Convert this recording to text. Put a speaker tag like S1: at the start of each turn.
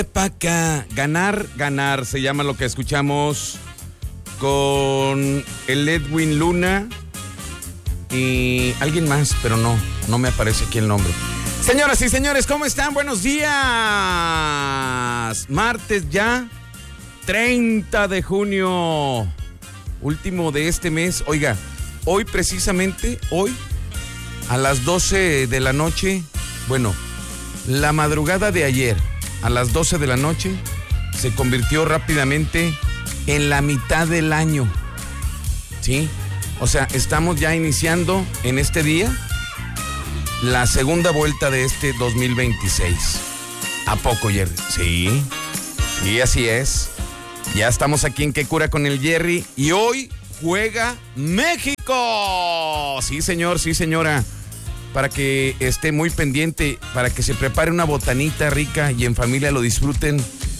S1: Pa' acá, ganar, se llama lo que escuchamos con el Edwin Luna y alguien más, pero no me aparece aquí el nombre. Señoras y señores, ¿cómo están? Buenos días. Martes ya, 30 de junio, último de este mes. Oiga, hoy precisamente, a las 12 de la noche, bueno, la madrugada de ayer, a las 12 de la noche, se convirtió rápidamente en la mitad del año. ¿Sí? O sea, estamos ya iniciando en este día la segunda vuelta de este 2026. ¿A poco, Jerry? Sí, así es. Ya estamos aquí en ¿Qué cura con el Jerry? Y hoy juega México. Sí, señor, sí, señora. Para que esté muy pendiente, para que se prepare una botanita rica y en familia lo disfruten